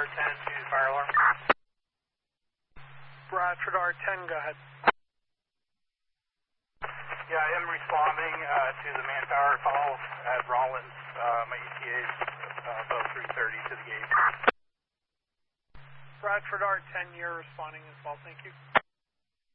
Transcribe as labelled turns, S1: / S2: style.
S1: R10 to fire alarm.
S2: Bradford R10, go ahead.
S1: Yeah, I am responding to the manpower call at Rollins. My ETA is about 3:30 to the gate.
S2: Bradford R10, you're responding as well, thank you.